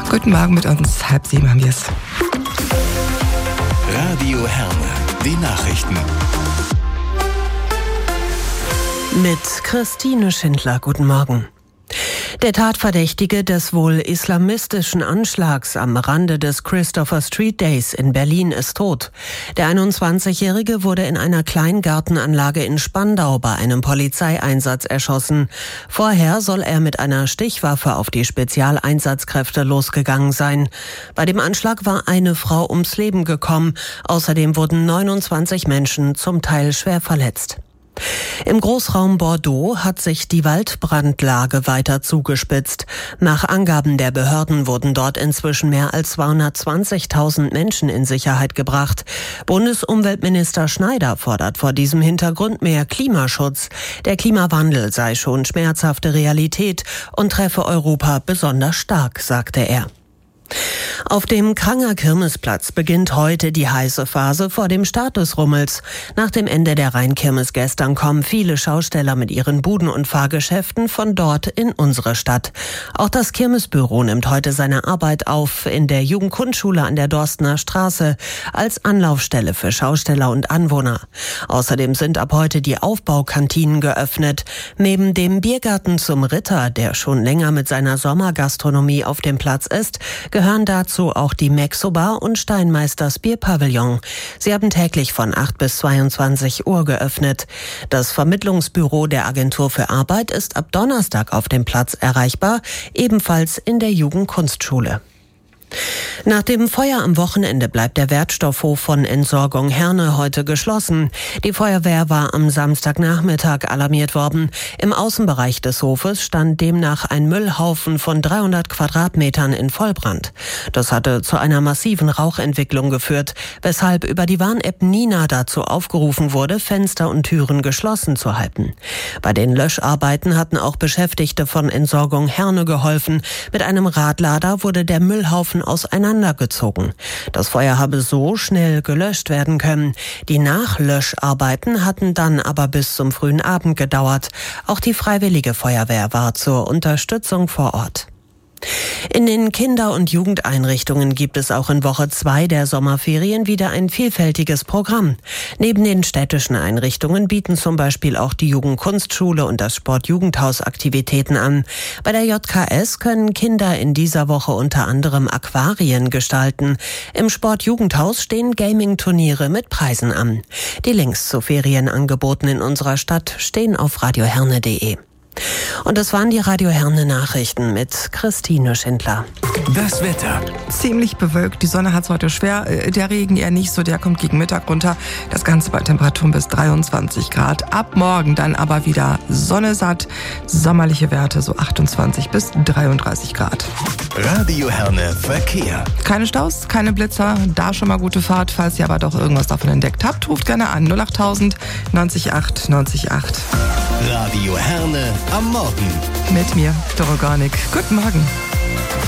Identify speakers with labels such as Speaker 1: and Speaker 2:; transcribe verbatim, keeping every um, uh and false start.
Speaker 1: Guten Morgen mit uns, halb sieben haben wir es.
Speaker 2: Radio Herne, die Nachrichten.
Speaker 3: Mit Christine Schindler, guten Morgen. Der Tatverdächtige des wohl islamistischen Anschlags am Rande des Christopher Street Days in Berlin ist tot. Der einundzwanzigjährige wurde in einer Kleingartenanlage in Spandau bei einem Polizeieinsatz erschossen. Vorher soll er mit einer Stichwaffe auf die Spezialeinsatzkräfte losgegangen sein. Bei dem Anschlag war eine Frau ums Leben gekommen. Außerdem wurden neunundzwanzig Menschen zum Teil schwer verletzt. Im Großraum Bordeaux hat sich die Waldbrandlage weiter zugespitzt. Nach Angaben der Behörden wurden dort inzwischen mehr als zweihundertzwanzigtausend Menschen in Sicherheit gebracht. Bundesumweltminister Schneider fordert vor diesem Hintergrund mehr Klimaschutz. Der Klimawandel sei schon schmerzhafte Realität und treffe Europa besonders stark, sagte er. Auf dem Kranger Kirmesplatz beginnt heute die heiße Phase vor dem Start des Rummels. Nach dem Ende der Rheinkirmes gestern kommen viele Schausteller mit ihren Buden und Fahrgeschäften von dort in unsere Stadt. Auch das Kirmesbüro nimmt heute seine Arbeit auf in der Jugendkunstschule an der Dorstener Straße als Anlaufstelle für Schausteller und Anwohner. Außerdem sind ab heute die Aufbaukantinen geöffnet. Neben dem Biergarten zum Ritter, der schon länger mit seiner Sommergastronomie auf dem Platz ist, gehören dazu auch die Mexobar und Steinmeisters Bierpavillon. Sie haben täglich von acht bis zweiundzwanzig Uhr geöffnet. Das Vermittlungsbüro der Agentur für Arbeit ist ab Donnerstag auf dem Platz erreichbar, ebenfalls in der Jugendkunstschule. Nach dem Feuer am Wochenende bleibt der Wertstoffhof von Entsorgung Herne heute geschlossen. Die Feuerwehr war am Samstagnachmittag alarmiert worden. Im Außenbereich des Hofes stand demnach ein Müllhaufen von dreihundert Quadratmetern in Vollbrand. Das hatte zu einer massiven Rauchentwicklung geführt, weshalb über die Warn-App Nina dazu aufgerufen wurde, Fenster und Türen geschlossen zu halten. Bei den Löscharbeiten hatten auch Beschäftigte von Entsorgung Herne geholfen. Mit einem Radlader wurde der Müllhaufen auseinandergezogen. Das Feuer habe so schnell gelöscht werden können. Die Nachlöscharbeiten hatten dann aber bis zum frühen Abend gedauert. Auch die Freiwillige Feuerwehr war zur Unterstützung vor Ort. In den Kinder- und Jugendeinrichtungen gibt es auch in Woche zwei der Sommerferien wieder ein vielfältiges Programm. Neben den städtischen Einrichtungen bieten zum Beispiel auch die Jugendkunstschule und das Sportjugendhaus Aktivitäten an. Bei der J K S können Kinder in dieser Woche unter anderem Aquarien gestalten. Im Sportjugendhaus stehen Gaming-Turniere mit Preisen an. Die Links zu Ferienangeboten in unserer Stadt stehen auf radio herne punkt de. Und das waren die Radio Herne Nachrichten mit Christine Schindler.
Speaker 2: Das Wetter.
Speaker 1: Ziemlich bewölkt, die Sonne hat es heute schwer, der Regen eher nicht so, der kommt gegen Mittag runter. Das Ganze bei Temperaturen bis dreiundzwanzig Grad. Ab morgen dann aber wieder Sonne satt, sommerliche Werte so achtundzwanzig bis dreiunddreißig Grad.
Speaker 2: Radio Herne Verkehr.
Speaker 1: Keine Staus, keine Blitzer, da schon mal gute Fahrt. Falls ihr aber doch irgendwas davon entdeckt habt, ruft gerne an null achttausend neunzig acht neunzig acht.
Speaker 2: Radio Herne am Morgen.
Speaker 1: Mit mir, Doroganik. Guten Morgen.